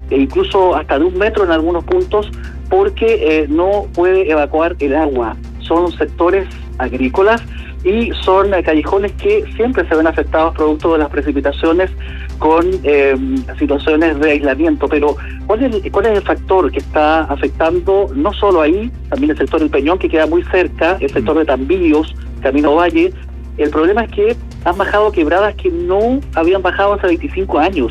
e incluso hasta de 1 metro en algunos puntos, porque no puede evacuar el agua. Son sectores agrícolas y son callejones que siempre se ven afectados producto de las precipitaciones con situaciones de aislamiento. Pero ¿cuál es el factor que está afectando no solo ahí, también el sector del Peñón, que queda muy cerca, el sector de Tambillos, Camino Valle? El problema es que han bajado quebradas que no habían bajado hace 25 años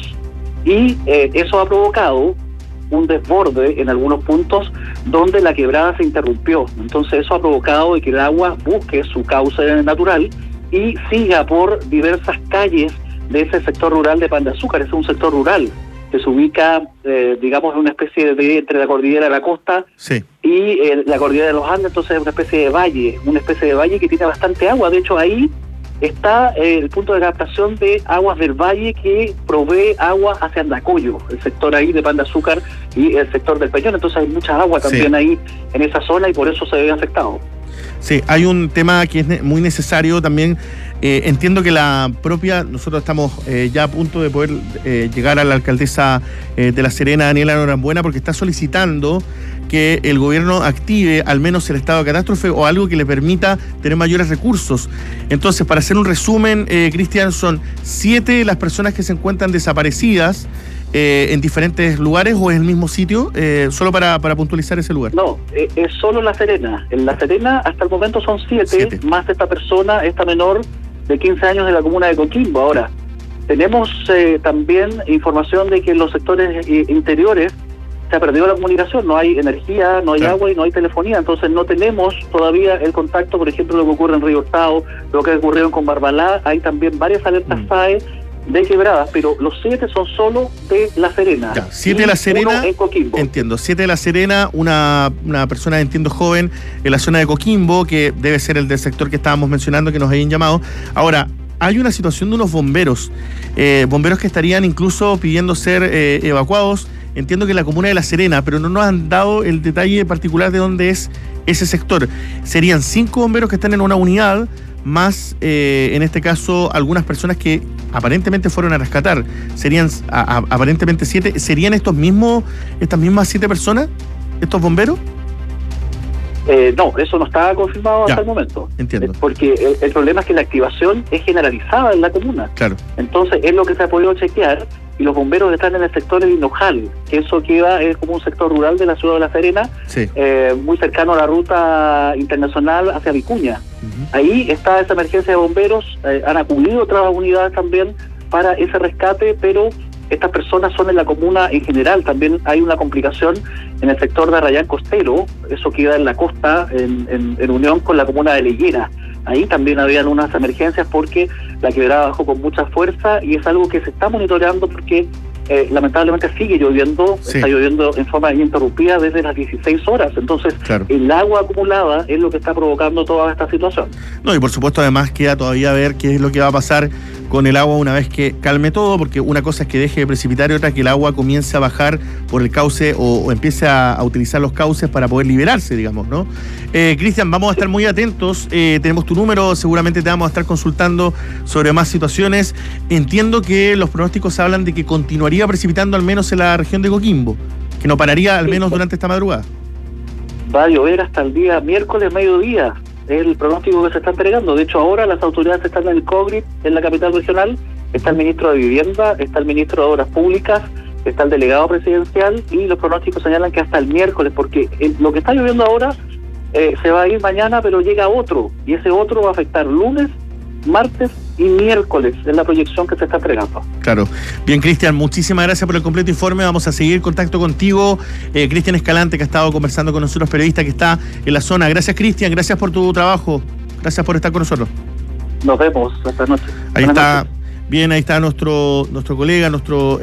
y eso ha provocado un desborde en algunos puntos donde la quebrada se interrumpió. Entonces eso ha provocado que el agua busque su cauce natural y siga por diversas calles de ese sector rural de Pan de Azúcar. Es un sector rural que se ubica, digamos, en una especie de entre la cordillera de la costa y la cordillera de los Andes. Entonces es una especie de valle que tiene bastante agua. De hecho, ahí está el punto de captación de aguas del valle que provee agua hacia Andacollo, el sector ahí de Pan de Azúcar y el sector del Peñón. Entonces hay mucha agua también ahí en esa zona y por eso se ve afectado. Sí, hay un tema que es muy necesario también. Entiendo que nosotros estamos ya a punto de poder llegar a la alcaldesa de La Serena, Daniela Norambuena, porque está solicitando que el gobierno active al menos el estado de catástrofe o algo que le permita tener mayores recursos. Entonces, para hacer un resumen, Cristian, son 7 las personas que se encuentran desaparecidas en diferentes lugares, o es el mismo sitio, solo para puntualizar ese lugar. No, es solo La Serena. En La Serena hasta el momento son 7, más esta menor de 15 años de la comuna de Coquimbo. Ahora, tenemos también información de que en los sectores interiores se ha perdido la comunicación, no hay energía, no hay agua y no hay telefonía. Entonces no tenemos todavía el contacto, por ejemplo, lo que ocurre en Río Hurtado, lo que ocurrió en Combarbalá. Hay también varias alertas FAE de quebradas, pero los 7 son solo de La Serena. 7 de La Serena, 1 en Coquimbo. Entiendo, 7 de La Serena, una persona, entiendo, joven en la zona de Coquimbo, que debe ser el del sector que estábamos mencionando, que nos habían llamado. Ahora, hay una situación de unos bomberos que estarían incluso pidiendo ser evacuados. Entiendo que en la comuna de La Serena, pero no nos han dado el detalle particular de dónde es ese sector. Serían 5 bomberos que están en una unidad, más en este caso algunas personas que aparentemente fueron a rescatar. Serían aparentemente 7. ¿Serían estas mismas 7 personas, estos bomberos? No, eso no está confirmado hasta el momento. Entiendo. Porque el problema es que la activación es generalizada en la comuna. Claro. Entonces es lo que se ha podido chequear, y los bomberos están en el sector de Hinojal, que eso es como un sector rural de la ciudad de La Serena, muy cercano a la ruta internacional hacia Vicuña. Ahí está esa emergencia de bomberos, han acudido otras unidades también para ese rescate, pero estas personas son en la comuna en general. También hay una complicación en el sector de Arrayán Costero, eso queda en la costa, en unión con la comuna de Leyera. Ahí también habían unas emergencias porque la quebrada bajó con mucha fuerza y es algo que se está monitoreando porque lamentablemente sigue lloviendo, está lloviendo en forma ininterrumpida desde las 16 horas. Entonces, el agua acumulada es lo que está provocando toda esta situación. No, y por supuesto además queda todavía ver qué es lo que va a pasar con el agua una vez que calme todo, porque una cosa es que deje de precipitar y otra que el agua comience a bajar por el cauce o empiece a utilizar los cauces para poder liberarse, digamos, ¿no? Cristian, vamos a estar muy atentos, tenemos tu número, seguramente te vamos a estar consultando sobre más situaciones. Entiendo que los pronósticos hablan de que continuaría precipitando al menos en la región de Coquimbo, que no pararía al menos durante esta madrugada. Va a llover hasta el día miércoles mediodía. Es el pronóstico que se está entregando. De hecho, ahora las autoridades están en el COGRIT, en la capital regional. Está el ministro de Vivienda, está el ministro de Obras Públicas, está el delegado presidencial, y los pronósticos señalan que hasta el miércoles, porque lo que está lloviendo ahora se va a ir mañana, pero llega otro, y ese otro va a afectar lunes, martes y miércoles, es la proyección que se está entregando. Claro. Bien, Cristian, muchísimas gracias por el completo informe. Vamos a seguir en contacto contigo. Cristian Escalante, que ha estado conversando con nosotros, periodista que está en la zona. Gracias, Cristian, gracias por tu trabajo. Gracias por estar con nosotros. Nos vemos esta noche. Ahí está. Bien, ahí está nuestro colega, nuestro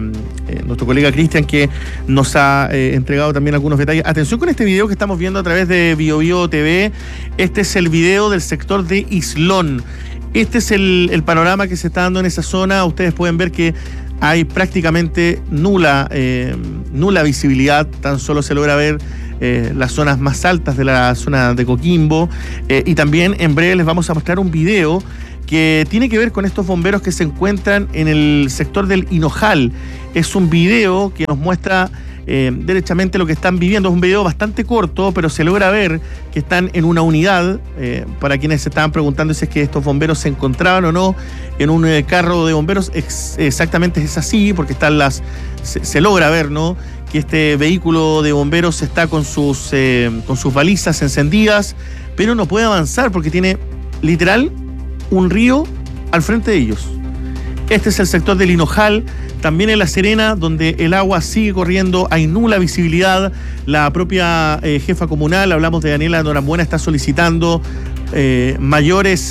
colega Cristian, que nos ha entregado también algunos detalles. Atención con este video que estamos viendo a través de BioBio TV. Este es el video del sector de Islón. Este es el panorama que se está dando en esa zona. Ustedes pueden ver que hay prácticamente nula visibilidad. Tan solo se logra ver las zonas más altas de la zona de Coquimbo, y también en breve les vamos a mostrar un video que tiene que ver con estos bomberos que se encuentran en el sector del Hinojal. Es un video que nos muestra derechamente lo que están viviendo. Es un video bastante corto, pero se logra ver que están en una unidad. Para quienes se estaban preguntando si es que estos bomberos se encontraban o no en un carro de bomberos, exactamente es así, porque están se logra ver, ¿no?, que este vehículo de bomberos está con sus balizas encendidas, pero no puede avanzar porque tiene literal un río al frente de ellos. Este es el sector del Hinojal, también en La Serena, donde el agua sigue corriendo, hay nula visibilidad. La propia jefa comunal, hablamos de Daniela Norambuena, está solicitando mayores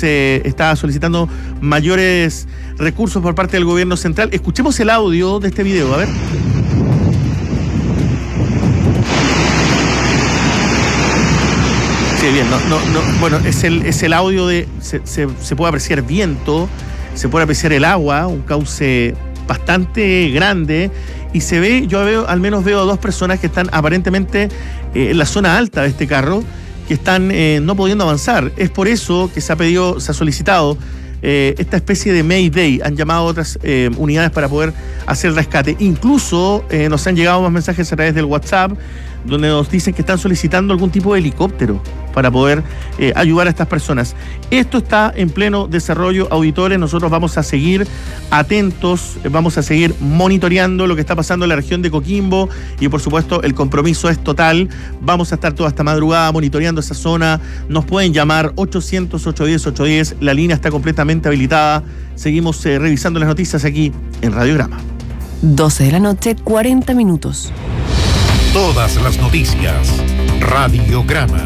recursos por parte del gobierno central. Escuchemos el audio de este video, a ver. Sí, bien, bueno, es el audio de, se puede apreciar viento, se puede apreciar el agua, un cauce bastante grande, y se ve, al menos veo a dos personas que están aparentemente en la zona alta de este carro, que están no pudiendo avanzar. Es por eso que se ha solicitado esta especie de Mayday. Han llamado a otras unidades para poder hacer el rescate. Incluso nos han llegado más mensajes a través del WhatsApp, donde nos dicen que están solicitando algún tipo de helicóptero para poder ayudar a estas personas. Esto está en pleno desarrollo, auditores. Nosotros vamos a seguir atentos, vamos a seguir monitoreando lo que está pasando en la región de Coquimbo, y por supuesto el compromiso es total. Vamos a estar toda esta madrugada monitoreando esa zona. Nos pueden llamar 800-810-810, la línea está completamente habilitada. Seguimos revisando las noticias aquí en Radiograma. 12 de la noche, 40 minutos. Todas las noticias. Radiograma.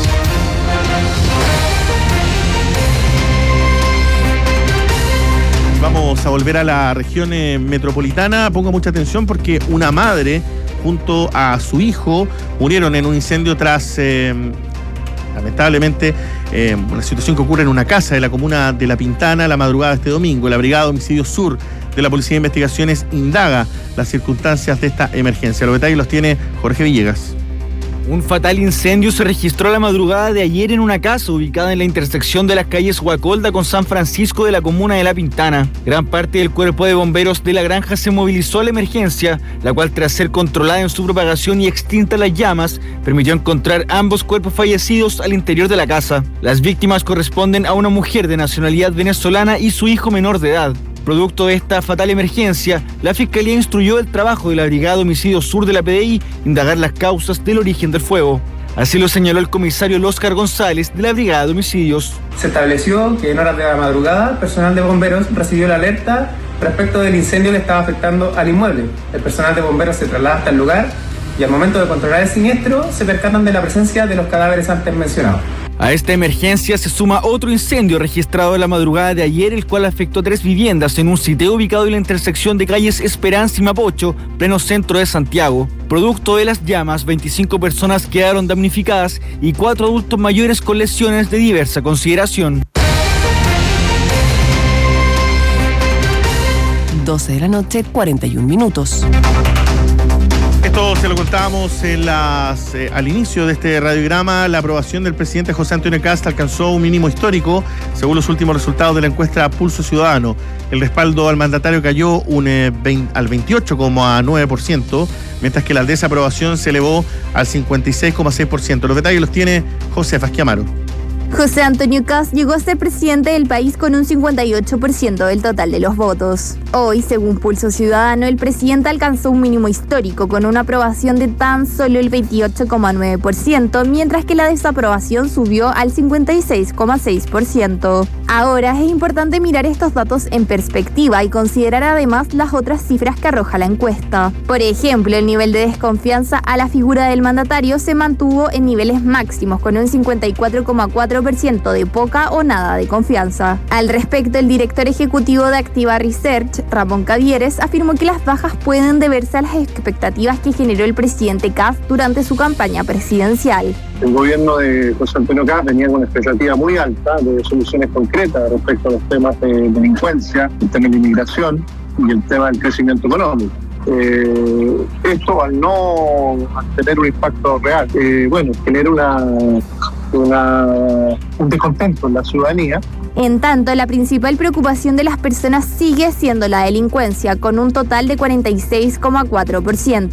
Vamos a volver a la región metropolitana. Ponga mucha atención porque una madre junto a su hijo murieron en un incendio tras, lamentablemente, una situación que ocurre en una casa de la comuna de La Pintana la madrugada de este domingo. La Brigada de Homicidios Sur de la Policía de Investigaciones indaga las circunstancias de esta emergencia. Los detalles los tiene Jorge Villegas. Un fatal incendio se registró la madrugada de ayer en una casa ubicada en la intersección de las calles Huacolda con San Francisco de la comuna de La Pintana. Gran parte del cuerpo de bomberos de la granja se movilizó a la emergencia, la cual, tras ser controlada en su propagación y extinta las llamas, permitió encontrar ambos cuerpos fallecidos al interior de la casa. Las víctimas corresponden a una mujer de nacionalidad venezolana y su hijo menor de edad. Producto de esta fatal emergencia, la Fiscalía instruyó el trabajo de la Brigada de Homicidios Sur de la PDI indagar las causas del origen del fuego. Así lo señaló el comisario Óscar González de la Brigada de Homicidios. Se estableció que en horas de la madrugada, personal de bomberos recibió la alerta respecto del incendio que estaba afectando al inmueble. El personal de bomberos se traslada hasta el lugar y al momento de controlar el siniestro se percatan de la presencia de los cadáveres antes mencionados. A esta emergencia se suma otro incendio registrado en la madrugada de ayer, el cual afectó 3 viviendas en un sitio ubicado en la intersección de calles Esperanza y Mapocho, pleno centro de Santiago. Producto de las llamas, 25 personas quedaron damnificadas y 4 adultos mayores con lesiones de diversa consideración. 12 de la noche, 41 minutos. Esto se lo contábamos al inicio de este radiograma. La aprobación del presidente José Antonio Kast alcanzó un mínimo histórico, según los últimos resultados de la encuesta Pulso Ciudadano. El respaldo al mandatario cayó al 28,9%, mientras que la desaprobación se elevó al 56,6%. Los detalles los tiene José Fasquiamaro. José Antonio Kast llegó a ser presidente del país con un 58% del total de los votos. Hoy, según Pulso Ciudadano, el presidente alcanzó un mínimo histórico con una aprobación de tan solo el 28,9%, mientras que la desaprobación subió al 56,6%. Ahora es importante mirar estos datos en perspectiva y considerar además las otras cifras que arroja la encuesta. Por ejemplo, el nivel de desconfianza a la figura del mandatario se mantuvo en niveles máximos con un 54,4% de poca o nada de confianza. Al respecto, el director ejecutivo de Activa Research, Ramón Cavieres, afirmó que las bajas pueden deberse a las expectativas que generó el presidente Kast durante su campaña presidencial. El gobierno de José Antonio Kast venía con una expectativa muy alta de soluciones concretas respecto a los temas de delincuencia, el tema de inmigración y el tema del crecimiento económico. Esto al tener un impacto real, genera un descontento en la ciudadanía. En tanto, la principal preocupación de las personas sigue siendo la delincuencia, con un total de 46,4%.